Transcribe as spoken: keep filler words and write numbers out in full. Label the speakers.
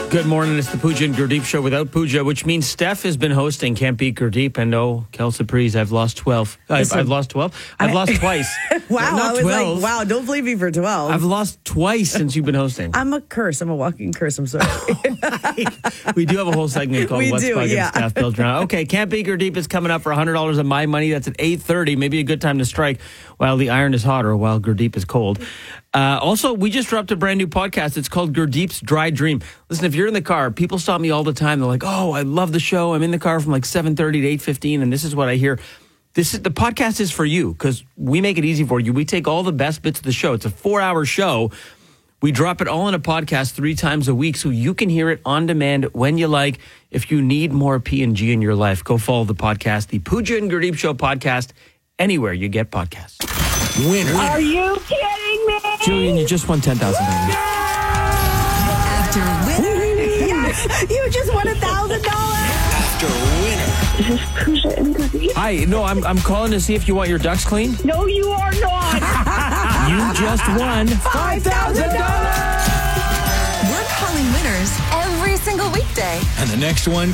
Speaker 1: Good morning. It's the Pooja and Gurdeep show without Pooja, which means Steph has been hosting Can't Beat Gurdeep. And oh, Kel Surprise, I've lost twelve. I've,
Speaker 2: Listen,
Speaker 1: I've lost twelve. I've
Speaker 2: I-
Speaker 1: lost twice.
Speaker 2: Wow,
Speaker 1: Not
Speaker 2: I was
Speaker 1: twelve.
Speaker 2: like, wow, don't believe me for twelve.
Speaker 1: I've lost twice since you've been hosting.
Speaker 2: I'm a curse. I'm a walking curse. I'm sorry.
Speaker 1: We do have a whole segment called
Speaker 2: We
Speaker 1: What's
Speaker 2: do,
Speaker 1: Bugging
Speaker 2: yeah.
Speaker 1: Steph Pilgrim. Okay, Can't Beat Gurdeep is coming up for one hundred dollars of my money. That's at eight thirty. Maybe a good time to strike while the iron is hot or while Gurdeep is cold. Uh, also, we just dropped a brand new podcast. It's called Gurdeep's Dry Dream. Listen, if you're in the car, people stop me all the time. They're like, oh, I love the show. I'm in the car from like seven thirty to eight fifteen, and this is what I hear. This is, the podcast is for you because we make it easy for you. We take all the best bits of the show. It's a four-hour show. We drop it all in a podcast three times a week so you can hear it on demand when you like. If you need more P and G in your life, go follow the podcast, the Pooja and Gurdeep Show podcast, anywhere you get podcasts.
Speaker 3: Winner.
Speaker 4: Are you kidding me?
Speaker 1: Julian, you just won ten thousand dollars.
Speaker 5: After winner.
Speaker 2: Yes, you just won a thousand dollars.
Speaker 3: After winner.
Speaker 4: Is this Pooja and Gurdeep?
Speaker 1: Hi, no, I'm I'm calling to see if you want your ducks clean.
Speaker 4: No, you are not.
Speaker 1: You just won
Speaker 2: Five thousand dollars.
Speaker 5: We're calling winners every single weekday.
Speaker 3: And the next one